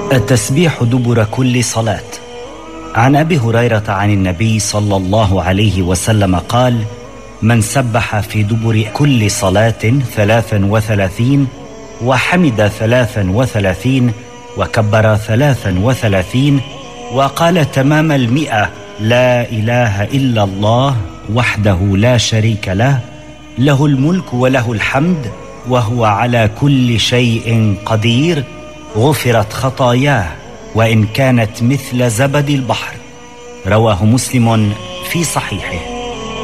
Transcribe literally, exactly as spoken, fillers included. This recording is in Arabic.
التسبيح دبر كل صلاة. عن أبي هريرة عن النبي صلى الله عليه وسلم قال: من سبح في دبر كل صلاة ثلاثا وثلاثين وحمد ثلاثا وثلاثين وكبر ثلاثا وثلاثين وقال تمام المئة لا إله إلا الله وحده لا شريك له له الملك وله الحمد وهو على كل شيء قدير، غفرت خطاياه وإن كانت مثل زبد البحر. رواه مسلم في صحيحه.